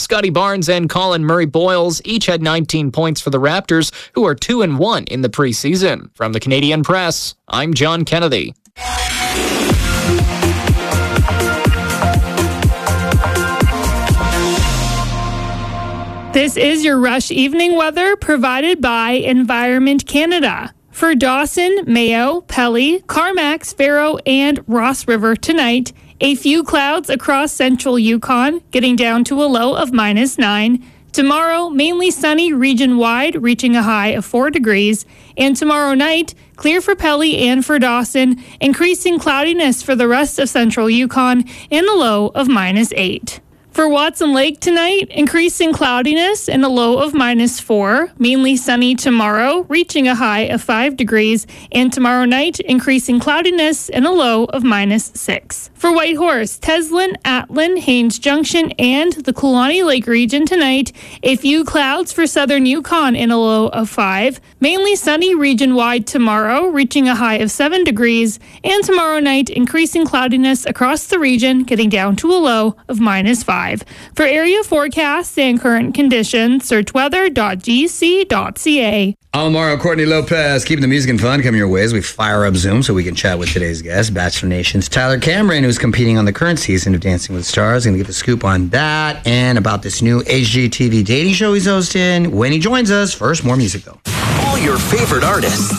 Scotty Barnes and Colin Murray-Boyles each had 19 points for the Raptors, who are 2-1 in the preseason. From the Canadian Press, I'm John Kennedy. This is your Rush Evening weather provided by Environment Canada. For Dawson, Mayo, Pelly, Carmax, Faro, and Ross River tonight, a few clouds across central Yukon, getting down to a low of -9. Tomorrow, mainly sunny region-wide, reaching a high of 4 degrees. And tomorrow night, clear for Pelly and for Dawson, increasing cloudiness for the rest of central Yukon, and a low of -8. For Watson Lake tonight, increasing cloudiness and a low of -4. Mainly sunny tomorrow, reaching a high of 5 degrees. And tomorrow night, increasing cloudiness and a low of -6. For Whitehorse, Teslin, Atlin, Haines Junction, and the Kulani Lake region tonight, a few clouds for southern Yukon and a low of 5. Mainly sunny region-wide tomorrow, reaching a high of 7 degrees. And tomorrow night, increasing cloudiness across the region, getting down to a low of -5. For area forecasts and current conditions, search weather.gc.ca. I'm Mario Courtney Lopez, keeping the music and fun coming your way as we fire up Zoom so we can chat with today's guest, Bachelor Nation's Tyler Cameron, who's competing on the current season of Dancing with the Stars. Going to get the scoop on that and about this new HGTV dating show he's hosting when he joins us. First, more music, though. All your favorite artists.